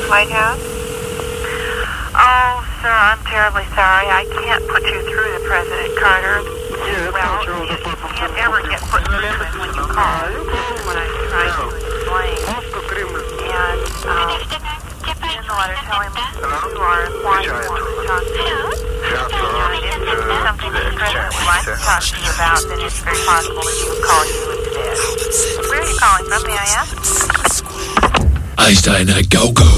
White House? Oh, sir, I'm terribly sorry. I can't put you through to President Carter. Well, you can't ever get put through to him when you call. This is what I'm trying to explain. And, in the letter, tell him you are why you want to talk to him. And if this is something that the President would like to talk to you about, then it's very possible that he would call you instead. Where are you calling from, may I ask? Einstein, go, go.